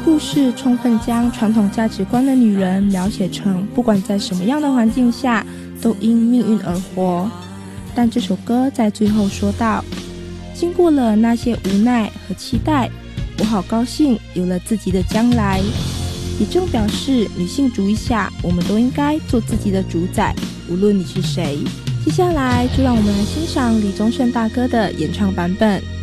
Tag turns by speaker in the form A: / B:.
A: 故事充分将传统价值观的女人描写成不管在什么样的环境下都因命运而活。但这首歌在最后说道，经过了那些无奈和期待，我好高兴有了自己的将来，也正表示女性主义下我们都应该做自己的主宰，无论你是谁。接下来就让我们来欣赏李宗盛大哥的演唱版本。